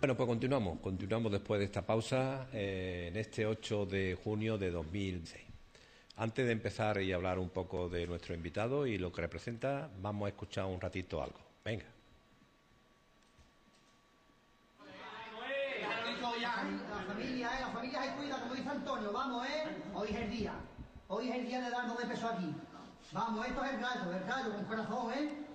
Bueno, pues continuamos después de esta pausa en este 8 de junio de 2006. Antes de empezar y hablar un poco de nuestro invitado y lo que representa, vamos a escuchar un ratito algo. Venga. La familia se cuida, como dice Antonio, vamos, hoy es el día de dar 2 pesos aquí. Vamos, esto es el gallo con corazón,